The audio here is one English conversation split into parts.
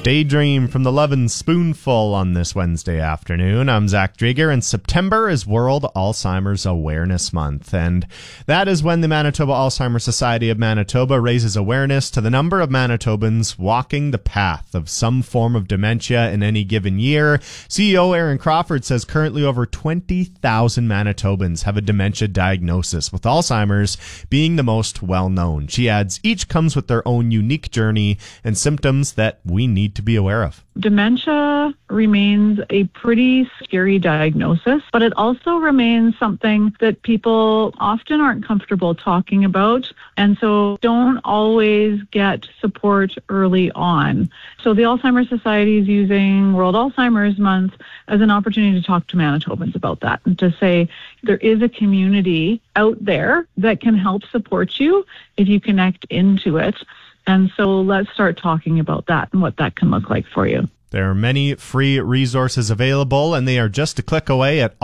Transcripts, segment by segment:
Daydream from the Lovin' Spoonful on this Wednesday afternoon. I'm Zach Drieger, and September is World Alzheimer's Awareness Month, and that is when the Manitoba Alzheimer's Society of Manitoba raises awareness to the number of Manitobans walking the path of some form of dementia in any given year. CEO Aaron Crawford says currently over 20,000 Manitobans have a dementia diagnosis, with Alzheimer's being the most well-known. She adds, each comes with their own unique journey and symptoms that we need to be aware of. Dementia remains a pretty scary diagnosis, but it also remains something that people often aren't comfortable talking about, and so don't always get support early on. So the Alzheimer's Society is using World Alzheimer's Month as an opportunity to talk to Manitobans about that and to say there is a community out there that can help support you if you connect into it. And so let's start talking about that and what that can look like for you. There are many free resources available, and they are just a click away at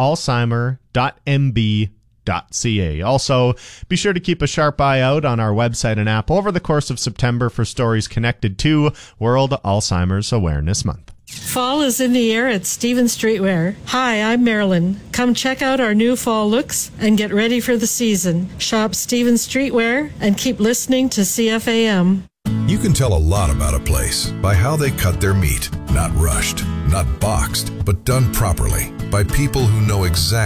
alzheimer.mb.ca. Also, be sure to keep a sharp eye out on our website and app over the course of September for stories connected to World Alzheimer's Awareness Month. Fall is in the air at Stevens Streetwear. Hi, I'm Marilyn. Come check out our new fall looks and get ready for the season. Shop Stevens Streetwear and keep listening to CFAM. You can tell a lot about a place by how they cut their meat. Not rushed, not boxed, but done properly by people who know exactly